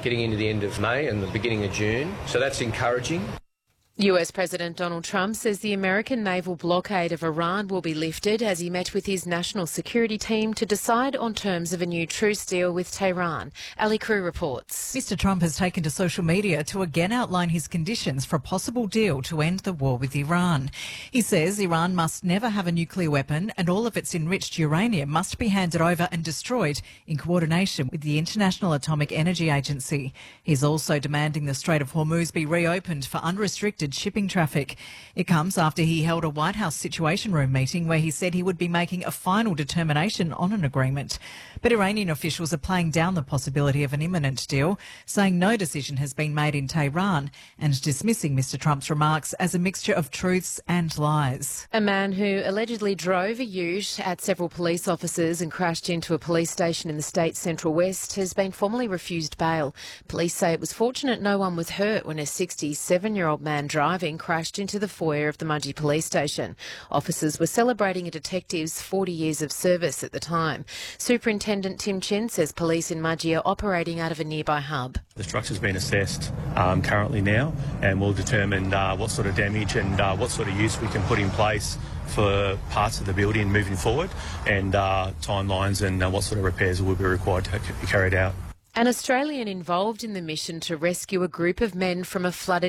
getting into the end of May and the beginning of June. So that's encouraging. US President Donald Trump says the American naval blockade of Iran will be lifted as he met with his national security team to decide on terms of a new truce deal with Tehran. Ali Crew reports. Mr Trump has taken to social media to again outline his conditions for a possible deal to end the war with Iran. He says Iran must never have a nuclear weapon and all of its enriched uranium must be handed over and destroyed in coordination with the International Atomic Energy Agency. He's also demanding the Strait of Hormuz be reopened for unrestricted shipping traffic. It comes after he held a White House Situation Room meeting where he said he would be making a final determination on an agreement. But Iranian officials are playing down the possibility of an imminent deal, saying no decision has been made in Tehran and dismissing Mr Trump's remarks as a mixture of truths and lies. A man who allegedly drove a ute at several police officers and crashed into a police station in the state's Central West has been formally refused bail. Police say it was fortunate no one was hurt when a 67-year-old man driving crashed into the foyer of the Mudgee police station. Officers were celebrating a detective's 40 years of service at the time. Superintendent Tim Chin says police in Mudgee are operating out of a nearby hub. The structure's been assessed currently now, and we'll determine what sort of damage and what sort of use we can put in place for parts of the building moving forward, and timelines and what sort of repairs will be required to be carried out. An Australian involved in the mission to rescue a group of men from a flooded